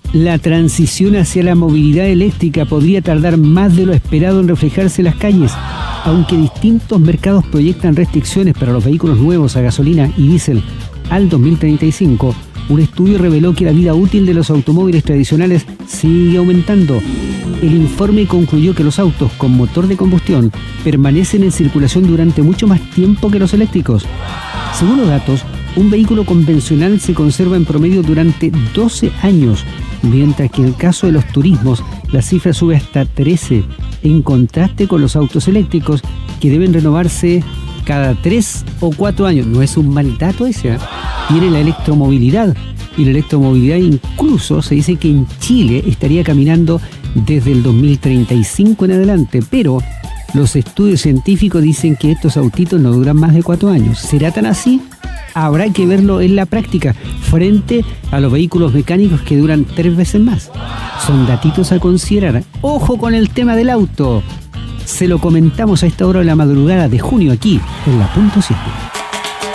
La transición hacia la movilidad eléctrica podría tardar más de lo esperado en reflejarse en las calles. Aunque distintos mercados proyectan restricciones para los vehículos nuevos a gasolina y diésel al 2035, un estudio reveló que la vida útil de los automóviles tradicionales sigue aumentando. El informe concluyó que los autos con motor de combustión permanecen en circulación durante mucho más tiempo que los eléctricos. Según los datos, un vehículo convencional se conserva en promedio durante 12 años, mientras que en el caso de los turismos la cifra sube hasta 13, en contraste con los autos eléctricos que deben renovarse cada 3 o 4 años. No es un mal dato ese, ¿eh? Viene la electromovilidad, y la electromovilidad incluso se dice que en Chile estaría caminando desde el 2035 en adelante, pero los estudios científicos dicen que estos autitos no duran más de 4 años. ¿Será tan así? Habrá que verlo en la práctica, frente a los vehículos mecánicos que duran 3 veces más. Son datitos a considerar. ¡Ojo con el tema del auto! Se lo comentamos a esta hora de la madrugada de junio aquí, en la Punto 7.